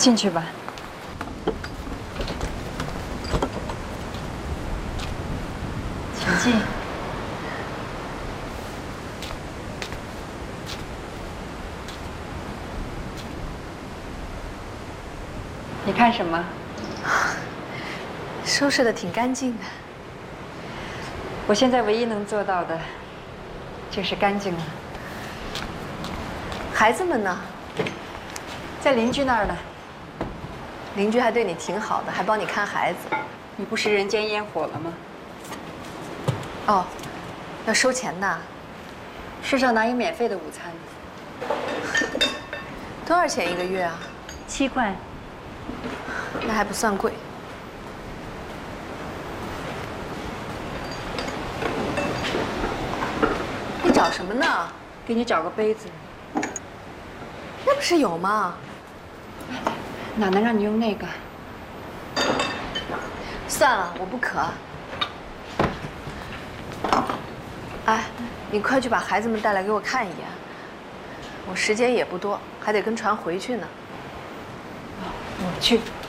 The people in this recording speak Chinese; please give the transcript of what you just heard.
进去吧。请进。你看什么？ 收拾的挺干净的。 我现在唯一能做到的，就是干净了。 孩子们呢？ 在邻居那儿呢。 邻居还对你挺好的，还帮你看孩子。 你不食人间烟火了吗？ 哦，要收钱的。 世上哪有免费的午餐？ 多少钱一个月啊 7块。 那还不算贵。你找什么呢？ 给你找个杯子。 那不是有吗？ 哪能让你用那个？ 算了，我不渴。哎，你快去把孩子们带来给我看一眼。我时间也不多，还得跟船回去呢。 我去。